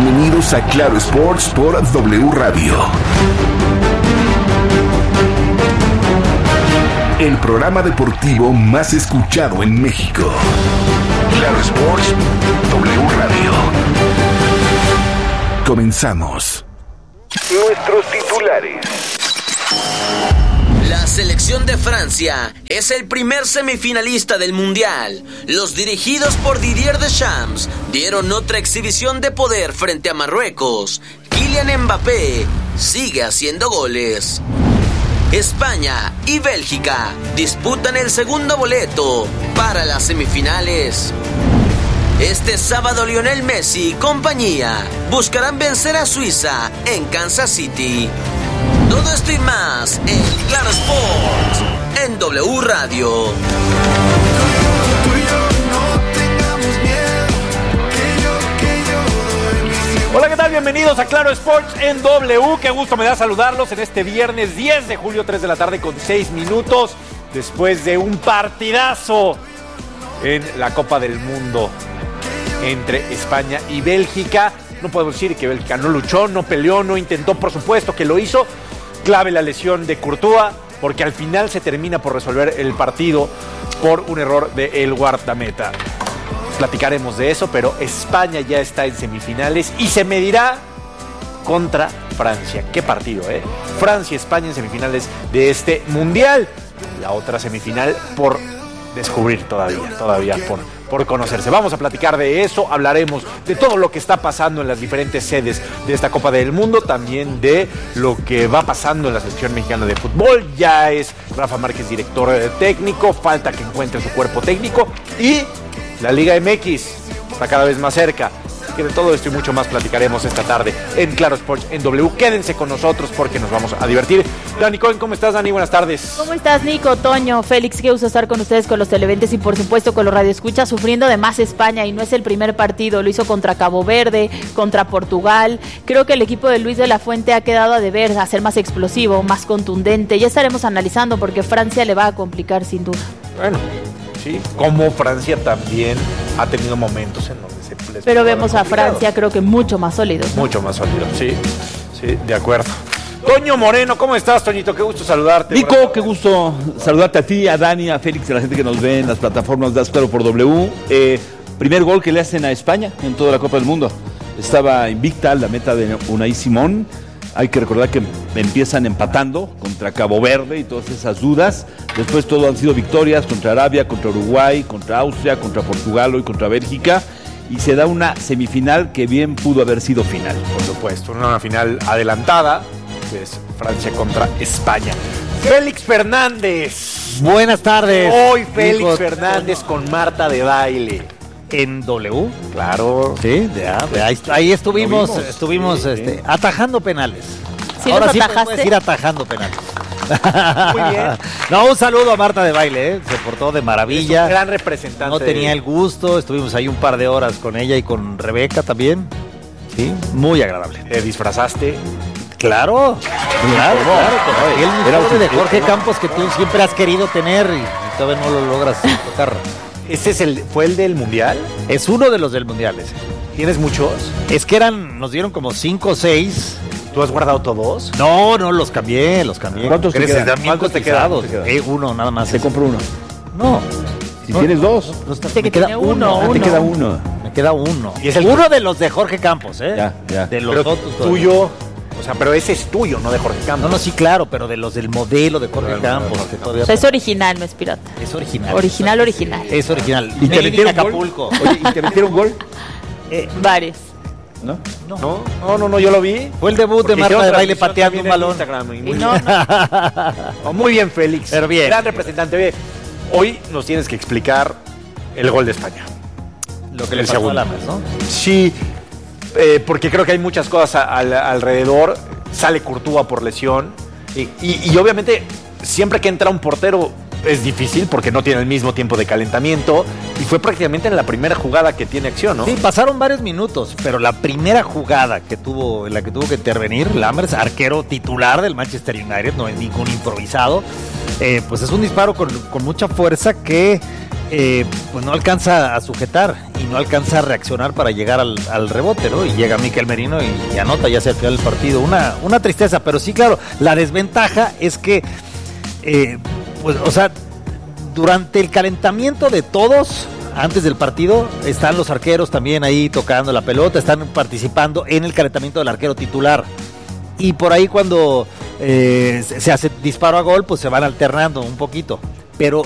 Bienvenidos a Claro Sports por W Radio. El programa deportivo más escuchado en México. Claro Sports, W Radio. Comenzamos. Nuestros titulares. La selección de Francia es el primer semifinalista del Mundial. Los dirigidos por Didier Deschamps dieron otra exhibición de poder frente a Marruecos. Kylian Mbappé sigue haciendo goles. España y Bélgica disputan el segundo boleto para las semifinales. Este sábado Lionel Messi y compañía buscarán vencer a Suiza en Kansas City. Todo esto y más en Claro Sports, en W Radio. Hola, ¿qué tal? Bienvenidos a Claro Sports en W. Qué gusto me da saludarlos en este viernes 10 de julio, 3 de la tarde con 6 minutos. Después de un partidazo en la Copa del Mundo entre España y Bélgica. No podemos decir que Bélgica no luchó, no peleó, no intentó, por supuesto que lo hizo. Clave la lesión de Courtois, porque al final se termina por resolver el partido por un error del guardameta. Platicaremos de eso, pero España ya está en semifinales y se medirá contra Francia. Qué partido, ¿eh? Francia y España en semifinales de este Mundial. La otra semifinal por descubrir todavía por conocerse. Vamos a platicar de eso, hablaremos de todo lo que está pasando en las diferentes sedes de esta Copa del Mundo, también de lo que va pasando en la selección mexicana de fútbol. Ya es Rafa Márquez director técnico, falta que encuentre su cuerpo técnico y la Liga MX está cada vez más cerca. Así que de todo esto y mucho más platicaremos esta tarde en Claro Sports en W. Quédense con nosotros porque nos vamos a divertir. Dani Cohen, ¿cómo estás, Dani? Buenas tardes. ¿Cómo estás, Nico, Toño, Félix? Qué gusto estar con ustedes, con los televidentes y por supuesto con los radioescuchas, sufriendo de más España, y no es el primer partido. Lo hizo contra Cabo Verde, contra Portugal. Creo que el equipo de Luis de la Fuente ha quedado a deber, a ser más explosivo, más contundente. Ya estaremos analizando porque Francia le va a complicar sin duda. Bueno, sí, como Francia también ha tenido momentos en donde se les... Pero vemos a Francia, creo que mucho más sólido, ¿no? Mucho más sólido, sí, de acuerdo. Toño Moreno, ¿cómo estás, Toñito? Qué gusto saludarte. Nico, qué gusto saludarte a ti, a Dani, a Félix, a la gente que nos ve en las plataformas de Claro por W. Primer gol que le hacen a España en toda la Copa del Mundo. Estaba invicta la meta de Unai Simón. Hay que recordar que empiezan empatando contra Cabo Verde y todas esas dudas. Después todo han sido victorias contra Arabia, contra Uruguay, contra Austria, contra Portugal y contra Bélgica. Y se da una semifinal que bien pudo haber sido final. Por supuesto, una final adelantada, que es Francia contra España. Félix Fernández. Buenas tardes. Hoy Félix Nico Fernández con Marta de baile. ¿En W? Claro. Sí, ahí estuvimos atajando penales. ¿Sí? Ahora los sí atajaste? puedes ir atajando penales. Muy bien. No, un saludo a Marta de baile, se portó de maravilla. Es un gran representante. No tenía el gusto, estuvimos ahí un par de horas con ella y con Rebeca también. Sí, muy agradable. ¿Te disfrazaste? Claro. El uniforme de Jorge Campos que tú siempre has querido tener y todavía no lo logras tocar. ¿Este fue el del Mundial? Es uno de los del Mundial ese. ¿Tienes muchos? Es que nos dieron como 5 o 6. ¿Tú has guardado todos? No, los cambié. ¿Cuántos te quedan? ¿Cuántos te quedan? Uno, nada más. Te compro uno. No. Si tienes dos. Me queda uno. Te queda uno. Me queda uno. Y es uno de los de Jorge Campos, ¿eh? Ya. De los pero otros. Tuyo. O sea, pero ese es tuyo, no de Jorge Campos. No, sí, claro, pero de los del modelo de Jorge Campos. Que todavía... O sea, es original, no es pirata. Es original. Original. Es original. ¿Y te metieron Acapulco. gol? Oye, ¿y te metieron gol? Varios. ¿No? No, yo lo vi. Fue el debut de Marta de baile pateando un balón. Muy bien, Félix. Pero bien. Gran representante. Hoy nos tienes que explicar el gol de España. Lo que le pasó a Lamas, ¿no? Sí, porque creo que hay muchas cosas alrededor. Sale Courtois por lesión. Y obviamente, siempre que entra un portero es difícil porque no tiene el mismo tiempo de calentamiento y fue prácticamente en la primera jugada que tiene acción, ¿no? Sí, pasaron varios minutos, pero la primera jugada en la que tuvo que intervenir Lammers, arquero titular del Manchester United, no es ningún improvisado, pues es un disparo con mucha fuerza que pues no alcanza a sujetar y no alcanza a reaccionar para llegar al rebote, ¿no? Y llega Mikel Merino y anota ya hacia el final del partido. Una tristeza, pero sí, claro, la desventaja es que pues, o sea, durante el calentamiento de todos, antes del partido, están los arqueros también ahí tocando la pelota, están participando en el calentamiento del arquero titular. Y por ahí cuando se hace disparo a gol, pues se van alternando un poquito. Pero